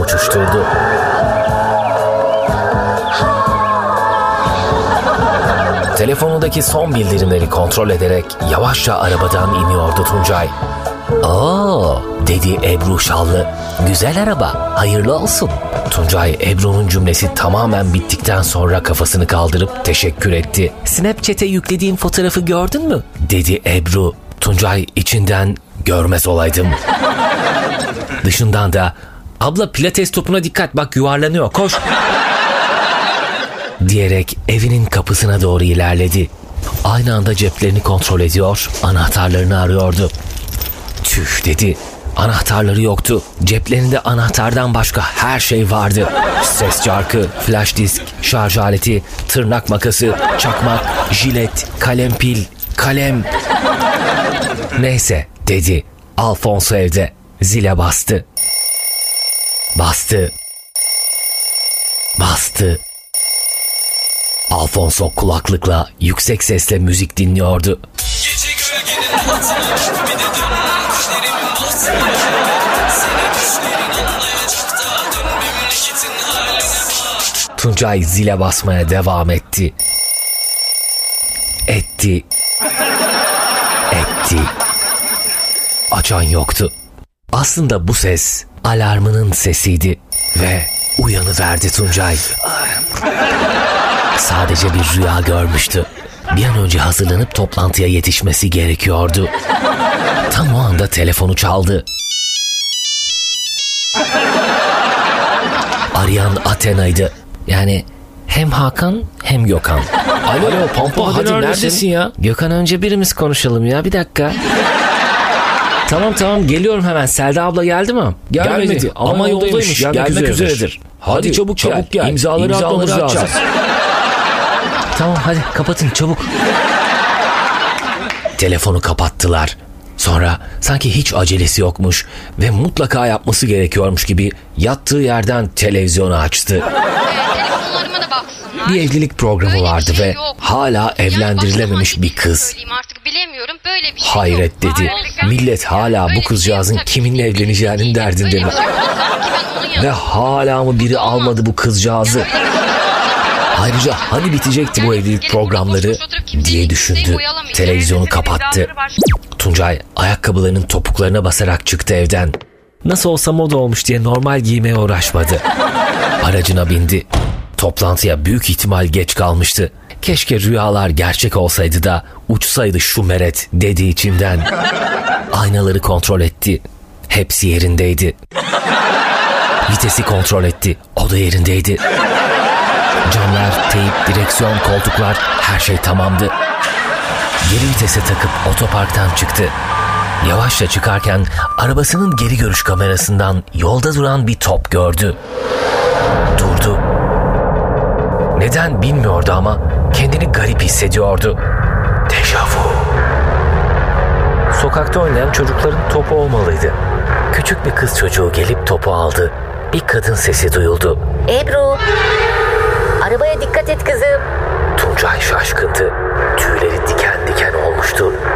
uçuşturdu. Telefonundaki son bildirimleri kontrol ederek yavaşça arabadan iniyordu Tuncay. "Oo," dedi Ebru Şallı. "Güzel araba, hayırlı olsun." Tuncay, Ebru'nun cümlesi tamamen bittikten sonra kafasını kaldırıp teşekkür etti. "Snapchat'e yüklediğim fotoğrafı gördün mü?" dedi Ebru. Tuncay içinden "Görmez olaydım." Dışından da "Abla, pilates topuna dikkat, bak yuvarlanıyor, koş." diyerek evinin kapısına doğru ilerledi. Aynı anda ceplerini kontrol ediyor, anahtarlarını arıyordu. "Tüh," dedi. Anahtarları yoktu. Ceplerinde anahtardan başka her şey vardı. Ses çarkı, flash disk, şarj aleti, tırnak makası, çakmak, jilet, kalem pil, kalem. "Neyse," dedi. Alfonso evde. Zile bastı. Bastı. Alfonso kulaklıkla yüksek sesle müzik dinliyordu. Tuncay zile basmaya devam etti. Etti. Açan yoktu. Aslında bu ses alarmının sesiydi ve uyanıverdi Tuncay. Sadece bir rüya görmüştü. Bir an önce hazırlanıp toplantıya yetişmesi gerekiyordu. Tam o anda telefonu çaldı. Arayan Athena'ydı. Yani hem Hakan hem Gökhan. Alo Pampa, hadi neredesin ya? Gökhan, önce birimiz konuşalım ya, bir dakika. Tamam geliyorum hemen. Selda abla geldi mi? Gelmedi ama yoldaymış, gelmek üzeredir. Hadi çabuk gel. İmzaları atmamız lazım. Tamam, hadi kapatın çabuk. Telefonu kapattılar. Sonra sanki hiç acelesi yokmuş ve mutlaka yapması gerekiyormuş gibi yattığı yerden televizyonu açtı. Telefonlarıma da baksınlar. Bir evlilik programı vardı ve yok. hala evlendirilememiş bir kız. Artık bilemiyorum, böyle bir şey Hayret yok. dedi. Millet hala bu kızcağızın kiminle evleneceğinin derdinde mi? Ve hala mı biri almadı bu kızcağızı? Ayrıca hani bitecekti bu evlilik programları diye düşündü. Televizyonu kapattı. Tuncay ayakkabılarının topuklarına basarak çıktı evden. Nasıl olsa moda olmuş diye normal giymeye uğraşmadı. Aracına bindi. Toplantıya büyük ihtimal geç kalmıştı. Keşke rüyalar gerçek olsaydı da uçsaydı şu meret dedi içinden. Aynaları kontrol etti. Hepsi yerindeydi. Vitesi kontrol etti. O da yerindeydi. Camlar, teyip, direksiyon, koltuklar, her şey tamamdı. Geri vitese takıp otoparktan çıktı. Yavaşça çıkarken arabasının geri görüş kamerasından yolda duran bir top gördü. Durdu. Neden bilmiyordu ama kendini garip hissediyordu. Dejavu. Sokakta oynayan çocukların topu olmalıydı. Küçük bir kız çocuğu gelip topu aldı. Bir kadın sesi duyuldu. Ebru, arabaya dikkat et kızım. Tuncay şaşkındı. Tüyleri diken diken olmuştu.